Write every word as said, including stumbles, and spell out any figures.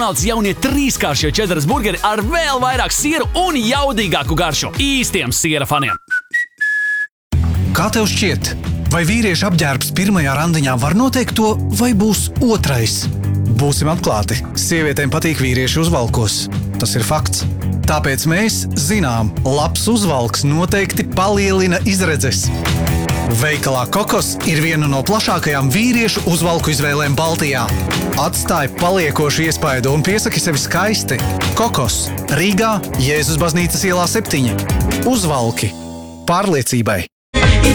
McDonald's jaunie trīskāršie čeddaras burgeri ar vēl vairāk sieru un jaudīgāku garšu. Īstiem siera faniem. Kā tev šķiet, vai vīrieša apģērbs pirmajā randiņā var noteikt to, vai būs otrais? Būsim atklāti, sievietēm patīk vīrieši uzvalkos. Tas ir fakts. Tāpēc mēs zinām, labs uzvalks noteikti palielina izredzes. Veikalā Kokos ir viena no plašākajām vīriešu uzvalku izvēlēm Baltijā. Atstāj paliekošu iespaidu un piesaki sevi skaisti. Kokos, Rīgā, Jēzus baznīcas ielā septiņi. Uzvalki pārliecībai.